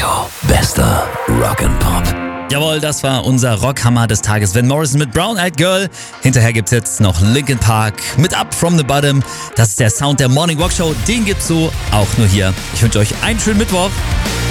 Show. Bester Rock'n'Pop. Jawohl, das war unser Rockhammer des Tages. Van Morrison mit Brown Eyed Girl. Hinterher gibt's jetzt noch Linkin Park mit Up From The Bottom. Das ist der Sound der Morning Walk Show. Den gibt's so auch nur hier. Ich wünsche euch einen schönen Mittwoch.